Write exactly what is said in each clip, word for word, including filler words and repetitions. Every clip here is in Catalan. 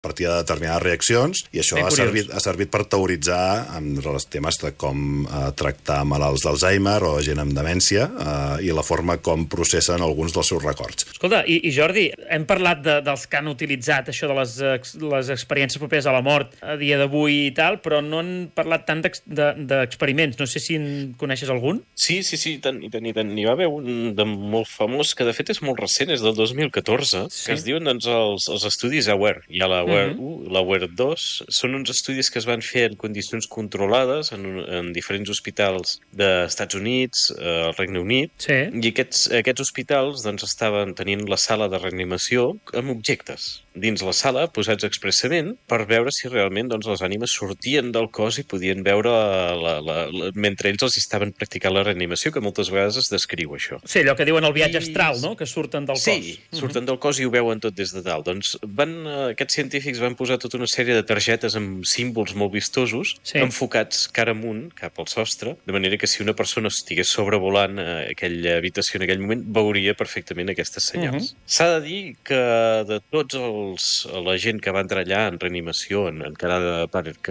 partir de determinades reaccions, i això ha servit, ha servit per teoritzar amb els temes de com eh, tractar malalts d'Alzheimer o gent amb demència eh, i la forma com processen alguns dels seus records. Escolta, i, i Jordi, hem parlat de, dels que han utilitzat això de les, les experiències properes a la mort a dia d'avui i tal, però no han parlat tant d'experiments. De, no sé si en coneixes algun? Sí, sí, sí, i tant, i tant, i tant. N'hi va haver un de molt famós, que de fet és molt recent, és del dos mil catorze, sí. Que es diuen doncs, els, els estudis AWARE. Hi ha l'AWARE uh-huh. u, l'AWARE dos. Són uns estudis que es van fer en condicions controlades en, en diferents hospitals dels Estats Units, eh, al Regne Unit, sí. I aquests, aquests hospitals doncs, estaven tenint la sala de reanimació amb objectes dins la sala, posats expressament, per veure si realment doncs, les ànimes sortien del cos i podien veure la, la, la, mentre ells els estaven practicant la reanimació, que moltes vegades es descriu això. Sí, allò que diuen el viatge I... astral, no? Que surten del sí, cos. Sí, surten del cos i ho veuen tot des de dalt. Doncs van, aquests científics van posar tota una sèrie de targetes amb símbols molt vistosos, sí. Enfocats cara amunt, cap al sostre, de manera que si una persona estigués sobrevolant eh, aquella habitació en aquell moment, veuria perfectament aquestes senyals. Uh-huh. S'ha de dir que de tots els la gent que va entrar allà en reanimació, en, en, parada,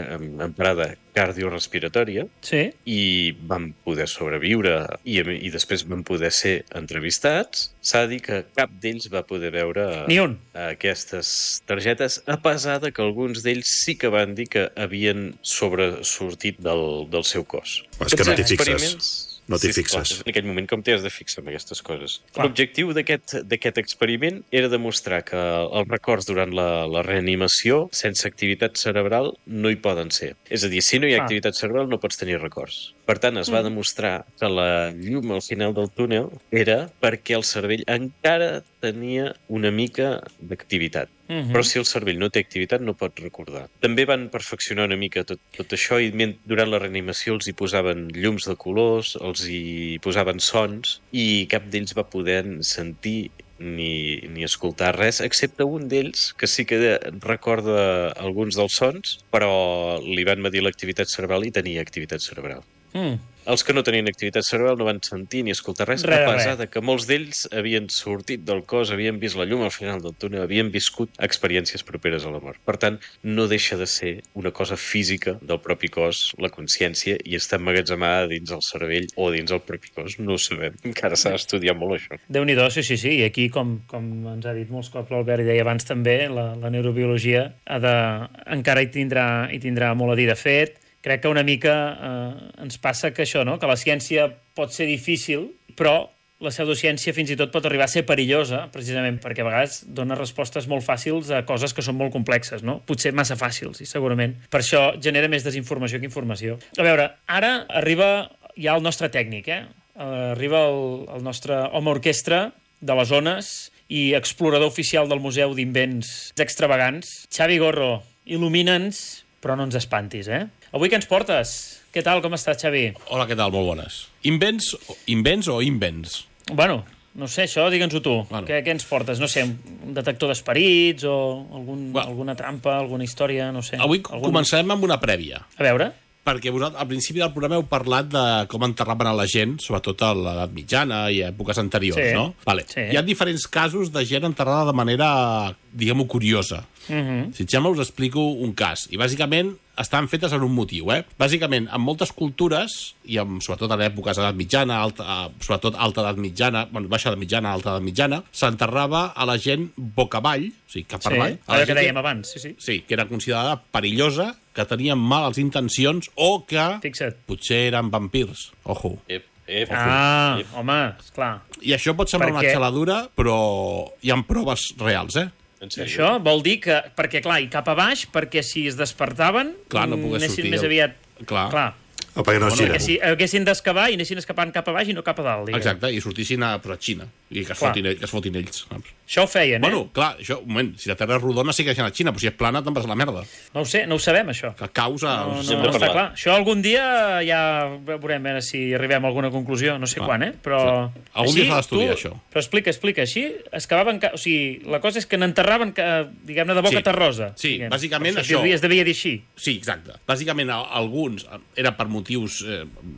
en parada cardiorespiratòria, sí. I van poder sobreviure i, i després van poder ser entrevistats, s'ha de dir que cap d'ells va poder veure Ni un. Aquestes targetes, a pesar de que alguns d'ells sí que van dir que havien sobresortit del, del seu cos. És que no t'hi fixes. No t'hi sí, fixes. Clar, en aquell moment com t'hi has de fixar en aquestes coses. L'objectiu d'aquest experiment era demostrar que els records durant la, la reanimació sense activitat cerebral no hi poden ser. És a dir, si no hi ha ah. activitat cerebral no pots tenir records. Per tant, es va demostrar que la llum al final del túnel era perquè el cervell encara tenia una mica d'activitat. Uh-huh. Però si el cervell no té activitat no pot recordar. També van perfeccionar una mica tot, tot això i durant la reanimació els hi posaven llums de colors, els hi posaven sons i cap d'ells va poder sentir ni, ni escoltar res, excepte un d'ells que sí que recorda alguns dels sons, però li van medir l'activitat cerebral i tenia activitat cerebral. Mm. Els que no tenien activitat cerebral no van sentir ni escoltar res, res a pesar res. de que molts d'ells havien sortit del cos, havien vist la llum al final del túnel, havien viscut experiències properes a la mort. Per tant, no deixa de ser una cosa física del propi cos, la consciència, i està emmagatzemada dins el cervell o dins el propi cos. No ho sabem. Encara s'ha d'estudiar molt, això. Déu-n'hi-do, sí, sí, sí. I aquí, com, com ens ha dit molts cops l'Albert i deia abans també, la, la neurobiologia ha de, encara hi tindrà, hi tindrà molt a dir. De fet, crec que una mica eh, ens passa que això, no? Que la ciència pot ser difícil, però la pseudociència fins i tot pot arribar a ser perillosa, precisament perquè a vegades dona respostes molt fàcils a coses que són molt complexes, no? Potser massa fàcils, i segurament. Per això genera més desinformació que informació. A veure, ara arriba ja el nostre tècnic, eh? Arriba el, el nostre home orquestra de les ones i explorador oficial del Museu d'Invents Extravagants. Xavi Gorro, il·lumina'ns, però no ens espantis, eh? Avui què ens portes? Què tal, com estàs, Xavi? Hola, què tal? Molt bones. Invents, invents o invents? Bueno, no sé, això digue'ns-ho tu. Bueno. Què, què ens portes? No sé, un detector d'esperits o algun, bueno. alguna trampa, alguna història, no sé. Avui algun... començarem amb una prèvia. A veure... Perquè vosaltres, al principi del programa heu parlat de com enterraven a la gent, sobretot a l'edat mitjana i a èpoques anteriors, sí. no? Vale. Sí. Hi ha diferents casos de gent enterrada de manera, diguem-ho, curiosa. Uh-huh. Si et sembla, us explico un cas. I bàsicament estan fetes en un motiu, eh? Bàsicament, en moltes cultures, i en, sobretot en èpoques d'edat mitjana, alta, sobretot alta edat mitjana, bueno, baixa edat mitjana, alta edat mitjana, s'enterrava a la gent boca avall, o sigui, cap per avall. Sí, allò que dèiem que, abans, sí, sí. Sí, que era considerada perillosa, que tenien males intencions o que Fixa't. Potser eren vampirs. Ojo. Ep, ep, ah, ep. home, esclar. I això pot semblar perquè... una xaladura, però hi ha proves reals, eh? Això vol dir que... Perquè, clar, i cap a baix, perquè si es despertaven, clar, no anessin sortir més el... aviat... Clar. clar. O perquè no es bueno, si haguessin d'excavar i anessin escapant cap a baix i no cap a dalt. Diguem. Exacte, i sortissin a, a Xina. I que es, fotin, que es fotin ells. Això ho feien, bueno, eh? Bueno, clar, això, un moment, si la Terra és rodona sí que deixen a Xina, però si és plana te'n vas a la merda. No ho sé, no ho sabem, això. Que causa... No, no, no, no està clar. Això algun dia ja veurem a veure si arribem a alguna conclusió, no sé clar. quan, eh? Però... Sí. Algun així, dia s'ha d'estudiar, tu... això. Però explica, explica, així excavaven... O sigui, la cosa és que n'enterraven, diguem-ne, de boca sí. terrosa. Sí, diguem. bàsicament o sigui, això... Es devia dir així. Sí, exacte. Bàsicament, alguns eren per motius... Eh,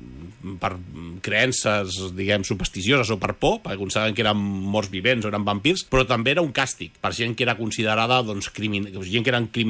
per creences, diguem, supersticioses o per por, perquè consideraven que eren morts vivents o eren vampirs, però també era un càstig per gent que era considerada, doncs, crimin... gent que eren criminals